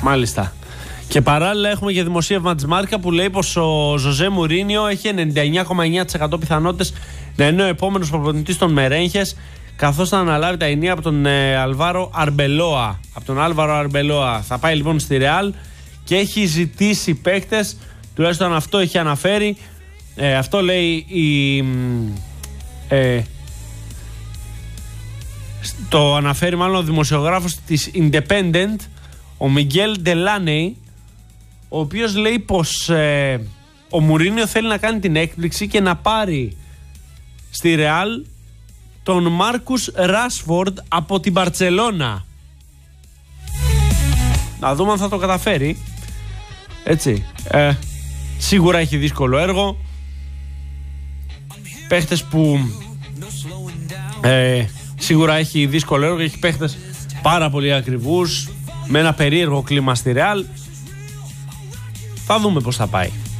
Μάλιστα. Και παράλληλα έχουμε και δημοσίευμα της Μάρκα που λέει πως ο Ζωζέ Μουρίνιο έχει 99,9% πιθανότητες να είναι ο επόμενος προπονητής των Μερένχες, καθώς θα αναλάβει τα ενία από τον Άλβαρο Αρμπελόα. Θα πάει λοιπόν στη Ρεάλ και έχει ζητήσει παίκτες, τουλάχιστον αυτό έχει αναφέρει. Αυτό λέει το αναφέρει μάλλον ο δημοσιογράφος της Independent, ο Μιγγέλ Ντελάνεϊ, ο οποίος λέει πως ο Μουρίνιο θέλει να κάνει την έκπληξη και να πάρει στη Ρεάλ τον Μάρκους Ράσφορντ από την Μπαρτσελώνα. Να δούμε αν θα το καταφέρει. Έτσι. Σίγουρα έχει δύσκολο έργο. Παίχτες που σίγουρα έχει δύσκολο έργο. Έχει παίχτες πάρα πολύ ακριβούς, με ένα περίεργο κλίμα στη Ρεάλ. Θα δούμε πώς θα πάει.